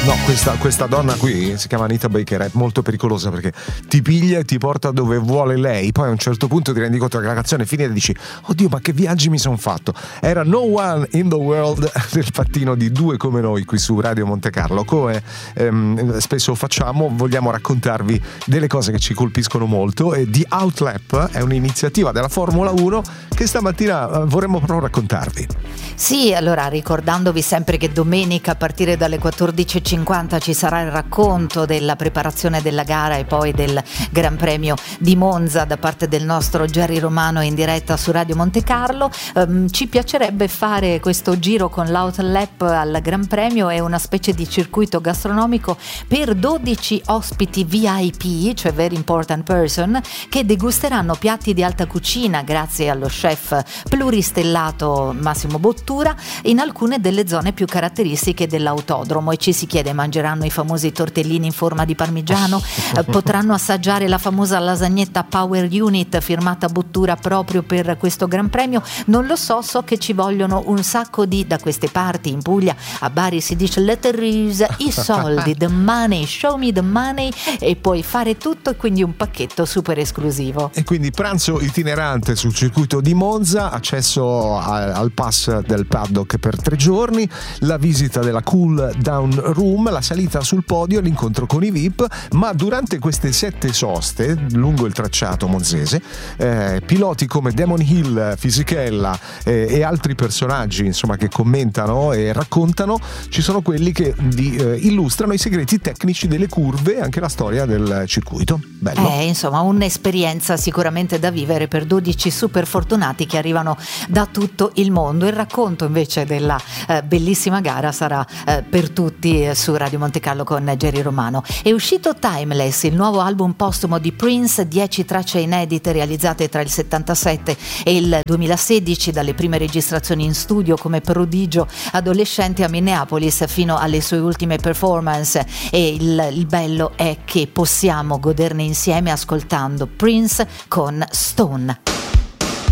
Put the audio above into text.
No, questa donna qui si chiama Anita Baker, è molto pericolosa perché ti piglia e ti porta dove vuole lei. Poi a un certo punto ti rendi conto che la canzone è finita e dici: oddio, ma che viaggi mi sono fatto. Era No One in the World del mattino di Due Come Noi qui su Radio Monte Carlo. Come spesso facciamo, vogliamo raccontarvi delle cose che ci colpiscono molto, e The Outlap è un'iniziativa della Formula 1 che stamattina vorremmo proprio raccontarvi. Sì, allora ricordandovi sempre che domenica a partire dalle 14.50 ci sarà il racconto della preparazione della gara e poi del Gran Premio di Monza da parte del nostro Jerry Romano in diretta su Radio Monte Carlo. Ci piacerebbe fare questo giro con l'Outlap al Gran Premio, è una specie di circuito gastronomico per 12 ospiti VIP, cioè Very Important Person, che degusteranno piatti di alta cucina grazie allo chef pluristellato Massimo Bottura in alcune delle zone più caratteristiche dell'autodromo, e ci si chiede: mangeranno i famosi tortellini in forma di parmigiano? Potranno assaggiare la famosa lasagnetta Power Unit firmata Bottura proprio per questo Gran Premio? Non lo so, so che ci vogliono un sacco da queste parti. In Puglia, a Bari, si dice let there is i soldi, the money, show me the money, e puoi fare tutto, e quindi un pacchetto super esclusivo. E quindi pranzo itinerante sul circuito di Monza, accesso al pass del paddock per 3 giorni, la visita della cool down room, la salita sul podio, l'incontro con i VIP. Ma durante queste 7 soste lungo il tracciato monzese, piloti come Damon Hill, Fisichella e altri personaggi insomma che commentano e raccontano, ci sono quelli che illustrano i segreti tecnici delle curve e anche la storia del circuito. Bello. Insomma, un'esperienza sicuramente da vivere per 12 super fortunati che arrivano da tutto il mondo. Il racconto invece della bellissima gara sarà per tutti su Radio Monte Carlo con Jerry Romano. È uscito Timeless, il nuovo album postumo di Prince, 10 tracce inedite realizzate tra il 77 e il 2016, dalle prime registrazioni in studio come prodigio adolescente a Minneapolis fino alle sue ultime performance. E il bello è che possiamo goderne insieme ascoltando Prince con Stone.